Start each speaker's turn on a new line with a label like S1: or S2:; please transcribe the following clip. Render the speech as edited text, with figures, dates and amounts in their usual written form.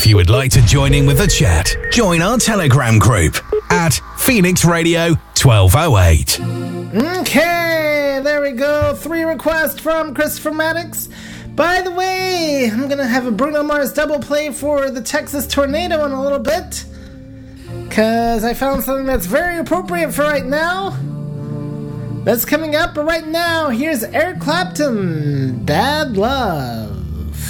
S1: If you would like to join in with the chat, join our Telegram group at Phoenix Radio 1208.
S2: Okay, there we go. 3 requests from Christopher Maddox. By the way, I'm going to have a Bruno Mars double play for the Texas tornado in a little bit, because I found something that's very appropriate for right now. That's coming up, but right now, here's Eric Clapton, Bad Love.